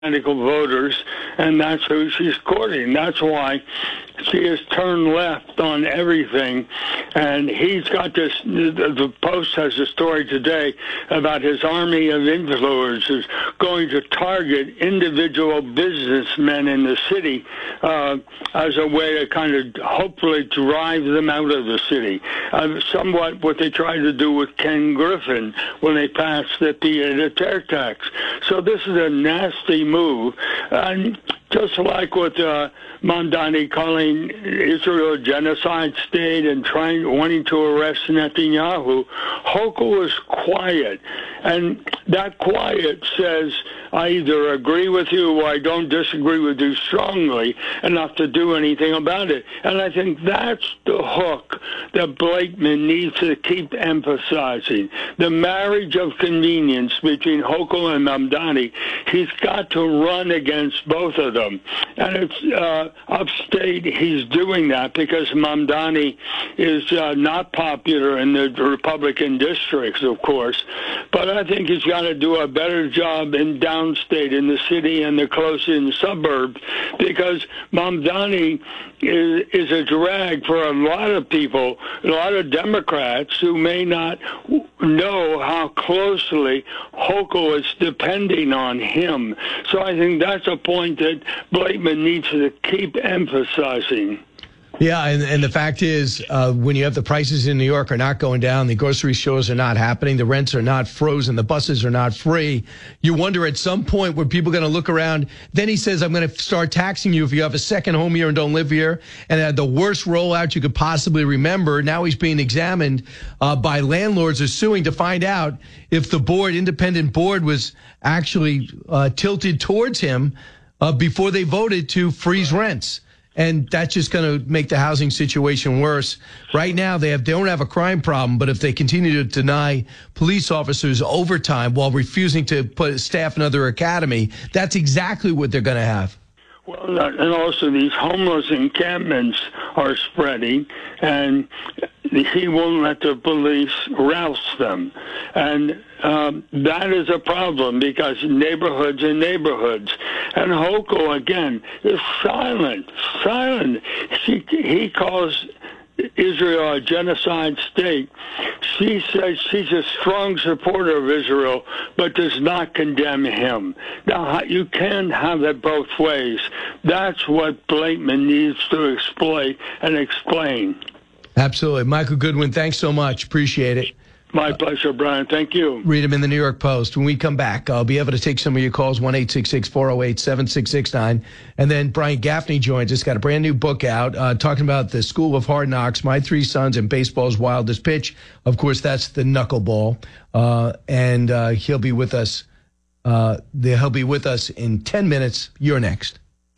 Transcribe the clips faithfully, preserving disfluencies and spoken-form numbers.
radical voters, and that's who she's courting. That's why she has turned left on everything. And he's got this, the, the Post has a story today about his army of influencers going to target individual businessmen in the city uh, as a way to kind of hopefully drive them out of the city. Uh, somewhat what they tried to do with Ken Griffin when they passed the pied-à-terre tax. So this is a nasty move. And just like with uh, Mamdani calling Israel a genocide state and trying, wanting to arrest Netanyahu, Hochul was quiet. And that quiet says, I either agree with you or I don't disagree with you strongly enough to do anything about it. And I think that's the hook that Blakeman needs to keep emphasizing. The marriage of convenience between Hochul and Mamdani, he's got to run against both of them. And it's uh, upstate, he's doing that because Mamdani is uh, not popular in the Republican districts, of course. But I think he's got to do a better job in downstate, in the city and the close-in suburbs, because Mamdani is, is a drag for a lot of people, a lot of Democrats who may not know how closely Hochul is depending on him. So I think that's a point that Blakeman needs to keep emphasizing. Yeah, and, and the fact is, uh, when you have the prices in New York are not going down, the grocery stores are not happening, the rents are not frozen, the buses are not free, you wonder at some point where people are going to look around. Then he says, I'm going to start taxing you if you have a second home here and don't live here, and had the worst rollout you could possibly remember. Now he's being examined uh, by landlords who are suing to find out if the board, independent board, was actually uh, tilted towards him uh, before they voted to freeze rents. And that's just going to make the housing situation worse. Right now, they have they don't have a crime problem, but if they continue to deny police officers overtime while refusing to put staff another academy, that's exactly what they're going to have. Well, and also these homeless encampments are spreading, and he won't let the police rouse them. And um, that is a problem because neighborhoods are neighborhoods. And Hochul, again, is silent, silent. She, he calls Israel a genocide state. She says she's a strong supporter of Israel, but does not condemn him. Now, you can't have it both ways. That's what Blakeman needs to exploit and explain. Absolutely. Michael Goodwin, thanks so much. Appreciate it. My pleasure, Brian. Thank you. Read them in the New York Post. When we come back, I'll be able to take some of your calls, one eight six six, four oh eight, seven six six nine. And then Brian Gaffney joins us, got a brand new book out, uh, talking about the School of Hard Knocks, My Three Sons and Baseball's Wildest Pitch. Of course, that's the knuckleball. Uh, and uh, he'll be with us. Uh, he'll be with us in ten minutes. You're next.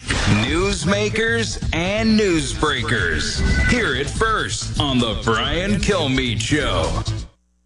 Newsmakers and newsbreakers. Hear it first on the Brian Kilmeade Show.